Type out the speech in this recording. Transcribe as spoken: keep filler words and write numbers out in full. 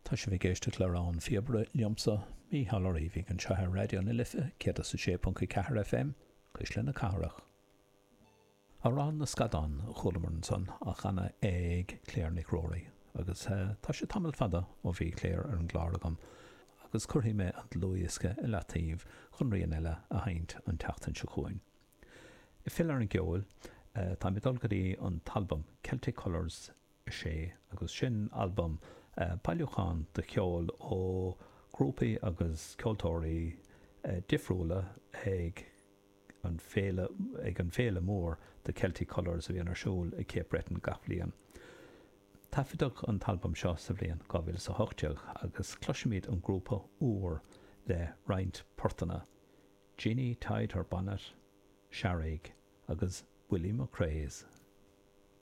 Tá sé bhí géiste le rán fiobre liomsa mí halarí bhí an tethe radio na lifa céad a sé punca ceathar F M chuis le na carach. A rán na Scadán chulamar son a chana ag Claire Nic Rory agus uh, tá sé tamil fada ó bhí Claire ar an gláir agam agus curthaí me an luíosca i latíomh chun rion eile a haint an teachtain se chuin. I fill ar an geol, uh, tá mi dulgadí an talbum Celtic Colours sé agus sin album uh, bailúchan de cheol ó grúpaí agus ceoltóirí uh, difriúla ag an féle ag an féle mór de Celtic Colours a bhí ar siúl i Cape Breton gach bliain. Tafiadach an talbum seo sa bbliain go bhfuil sa hochdeach agus cloisiimiid an grúpa úr le Roint Portana, Ginny tied her bonnet, Sharrig agus Willie McCrae's